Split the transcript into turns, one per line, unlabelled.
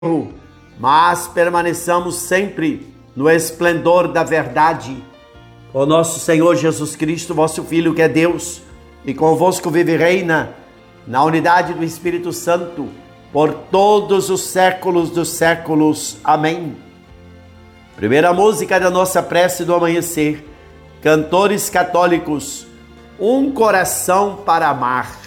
mas permaneçamos sempre no esplendor da verdade. O nosso Senhor Jesus Cristo, vosso Filho, que é Deus, e convosco vive e reina na unidade do Espírito Santo, por todos os séculos dos séculos. Amém. Primeira música da nossa prece do amanhecer, cantores católicos, um coração para amar.